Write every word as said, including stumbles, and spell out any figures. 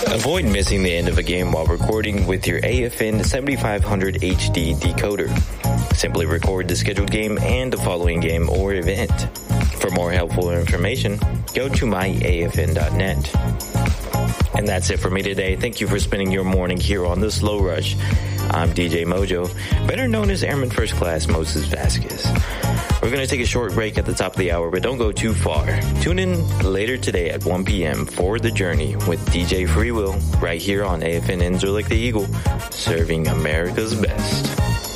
Avoid missing the end of a game while recording with your A F N seventy-five hundred H D decoder. Simply record the scheduled game and the following game or event. For more helpful information, go to my A F N dot net. And that's it for me today. Thank you for spending your morning here on The Slow Rush. I'm D J Mojo, better known as Airman First Class Moses Vasquez. We're going to take a short break at the top of the hour, but don't go too far. Tune in later today at one p.m. for The Journey with D J Freewill right here on A F N Inzer Like the Eagle, serving America's best.